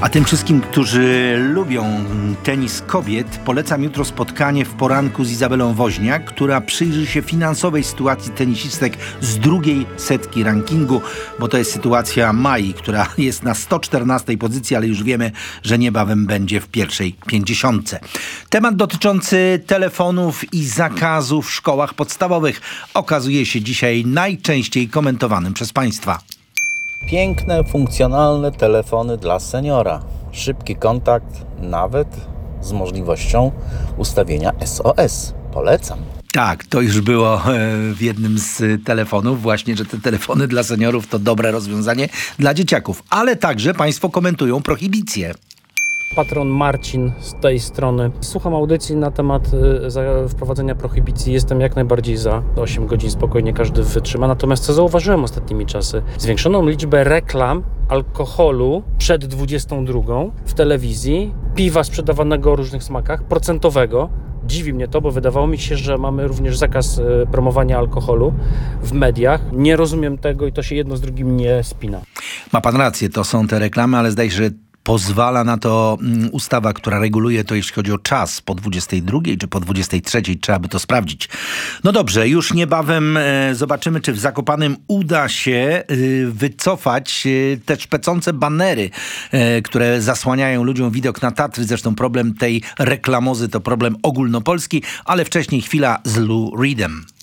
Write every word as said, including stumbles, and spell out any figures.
A tym wszystkim, którzy lubią tenis kobiet, polecam jutro spotkanie w poranku z Izabelą Woźniak, która przyjrzy się finansowej sytuacji tenisistek z drugiej setki rankingu, bo to jest sytuacja Mai, która jest na sto czternastej pozycji, ale już wiemy, że niebawem będzie w pierwszej pięćdziesiątce. Temat dotyczący telefonów i zakazu w szkołach podstawowych okazuje się dzisiaj najczęściej komentowanym przez Państwa. Piękne, funkcjonalne telefony dla seniora. Szybki kontakt, nawet z możliwością ustawienia S O S. Polecam. Tak, to już było w jednym z telefonów właśnie, że te telefony dla seniorów to dobre rozwiązanie dla dzieciaków. Ale także Państwo komentują prohibicję. Patron Marcin z tej strony. Słucham audycji na temat y, wprowadzenia prohibicji. Jestem jak najbardziej za. osiem godzin spokojnie każdy wytrzyma. Natomiast co zauważyłem ostatnimi czasy? Zwiększoną liczbę reklam alkoholu przed dwudziestą drugą w telewizji, piwa sprzedawanego o różnych smakach, procentowego. Dziwi mnie to, bo wydawało mi się, że mamy również zakaz y, promowania alkoholu w mediach. Nie rozumiem tego i to się jedno z drugim nie spina. Ma pan rację, to są te reklamy, ale zdaje się, że pozwala na to ustawa, która reguluje to, jeśli chodzi o czas, po dwudziestej drugiej czy po dwudziestej trzeciej. Trzeba by to sprawdzić. No dobrze, już niebawem e, zobaczymy, czy w Zakopanem uda się e, wycofać e, te szpecące banery, e, które zasłaniają ludziom widok na Tatry. Zresztą problem tej reklamozy to problem ogólnopolski, ale wcześniej chwila z Lou Reedem.